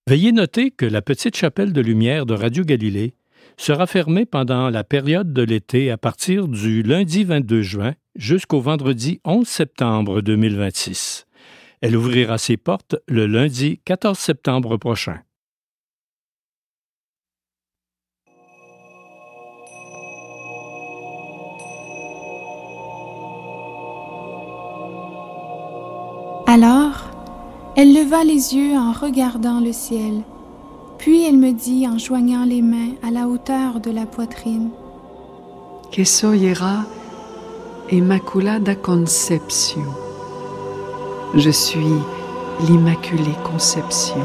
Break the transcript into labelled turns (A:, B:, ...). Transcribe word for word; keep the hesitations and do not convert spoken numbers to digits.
A: Veuillez noter que la petite chapelle de lumière de Radio Galilée sera fermée pendant la période de l'été à partir du lundi vingt-deux juin jusqu'au vendredi onze septembre deux mille vingt-six. Elle ouvrira ses portes le lundi quatorze septembre prochain.
B: Alors, elle leva les yeux en regardant le ciel, puis elle me dit en joignant les mains à la hauteur de la poitrine:
C: Que soy era Immaculada Conception. Je suis l'Immaculée Conception.